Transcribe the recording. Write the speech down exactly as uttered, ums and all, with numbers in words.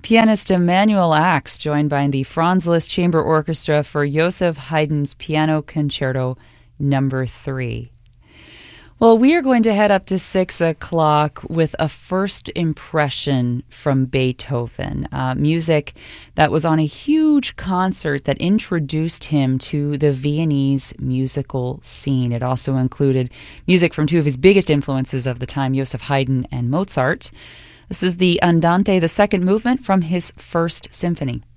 Pianist Emanuel Ax joined by the Franz Liszt Chamber Orchestra for Joseph Haydn's Piano Concerto Number Three. Well, we are going to head up to six o'clock with a first impression from Beethoven, uh, music that was on a huge concert that introduced him to the Viennese musical scene. It also included music from two of his biggest influences of the time, Joseph Haydn and Mozart. This is the Andante, the second movement from his first symphony.